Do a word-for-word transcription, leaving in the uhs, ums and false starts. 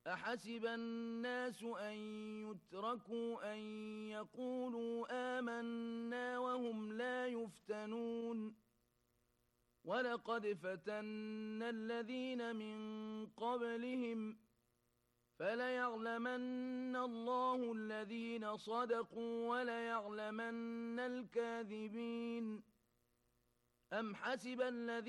أحسب الناس أن يتركوا أن يقولوا آمنا وهم لا يفتنون ولقد فتنا الذين من قبلهم فليعلمن الله الذين صدقوا وليعلمن الكاذبين أم حسب الذين